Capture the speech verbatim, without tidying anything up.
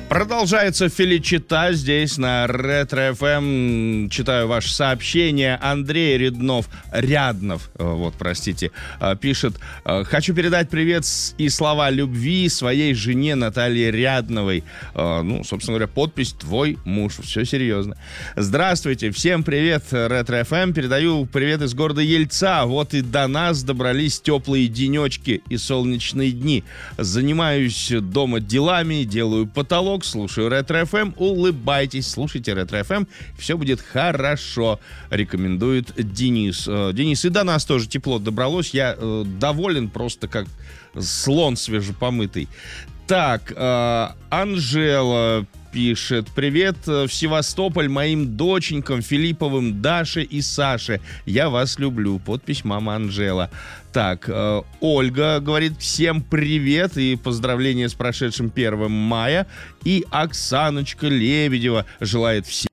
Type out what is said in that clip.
Продолжается Феличита здесь на Ретро-эф эм. Читаю ваше сообщение. Андрей Ряднов, Ряднов, вот, простите, пишет: хочу передать привет и слова любви своей жене Наталье Рядновой. Ну, собственно говоря, подпись «Твой муж». Все серьезно. Здравствуйте, всем привет, Ретро-эф эм. Передаю привет из города Ельца. Вот и до нас добрались теплые денечки и солнечные дни. Занимаюсь дома делами, делаю потолок, слушаю Ретро-эф эм. Улыбайтесь, слушайте Ретро-эф эм. Все будет хорошо, рекомендует Денис. Денис, и до нас тоже тепло добралось. Я э, доволен просто как слон свежепомытый. Так, э, Анжела пишет: привет в Севастополь моим доченькам Филипповым, Даше и Саше. Я вас люблю. Подпись мама Анжела. Так, э, Ольга говорит: всем привет и поздравления с прошедшим первым мая. И Оксаночка Лебедева желает всем